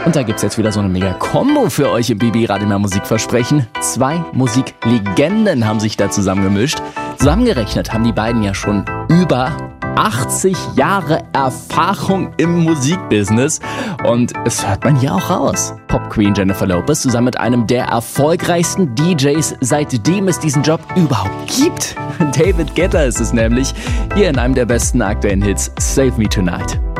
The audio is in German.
Und da gibt's jetzt wieder so eine Mega-Kombo für euch im BB Radio Mehr Musikversprechen. 2 Musiklegenden haben sich da zusammengemischt. Zusammengerechnet haben die beiden ja schon über 80 Jahre Erfahrung im Musikbusiness. Und es hört man hier auch raus. Pop-Queen Jennifer Lopez zusammen mit einem der erfolgreichsten DJs, seitdem es diesen Job überhaupt gibt. David Guetta ist es nämlich, hier in einem der besten aktuellen Hits, Save Me Tonight.